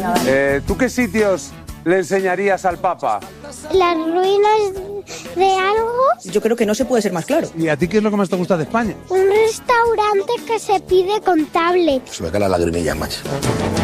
Venga, vale. ¿Tú qué sitios le enseñarías al Papa? Las ruinas de algo. Yo creo que no se puede ser más claro. ¿Y a ti qué es lo que más te gusta de España? Un restaurante que se pide con tablet. Se me caen las lagrimillas, macho.